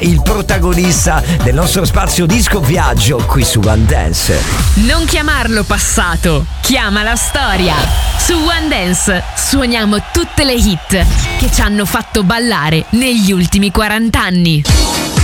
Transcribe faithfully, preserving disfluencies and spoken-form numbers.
il protagonista del nostro spazio disco viaggio qui su One Dance. Non chiamarlo passato, chiama la storia. Su One Dance suoniamo tutte le hit che ci hanno fatto ballare negli ultimi quaranta anni.